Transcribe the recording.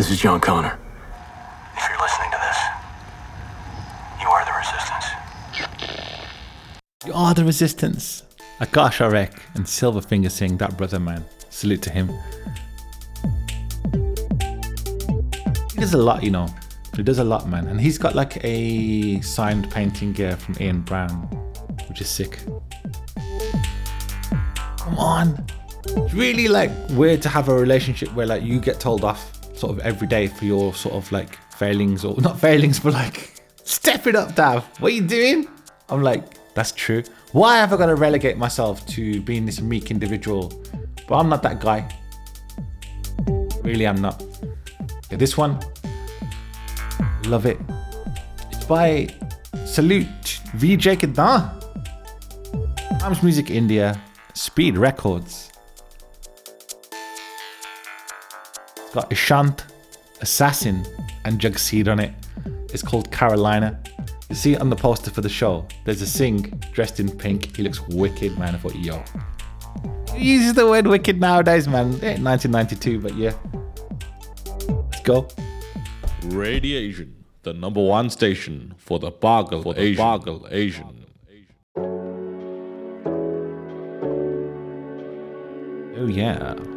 This is John Connor. If you're listening to this, you are the resistance. You are the resistance. Akash Arek and Silverfinger Singh, that brother, man. Salute to him. He does a lot, you know. He does a lot, man. And he's got like a signed painting from Ian Brown, which is sick. Come on. It's really like weird to have a relationship where like you get told off sort of every day for your sort of like failings, or not failings, but like, step it up, Dav. What are you doing? I'm like, that's true. Why have I got to relegate myself to being this meek individual? But I'm not that guy. Really, I'm not. Okay, this one, love it. It's by Salute Vijay Kedar. Times Music India, Speed Records. It's got Ishant, Assassin, and Jagseed on it. It's called Carolina. You see it on the poster for the show. There's a Singh dressed in pink. He looks wicked, man. I thought, yo. He uses the word wicked nowadays, man. 1992, but yeah. Let's go. Radiation, the #1 station for the Bargle Asian. Oh yeah.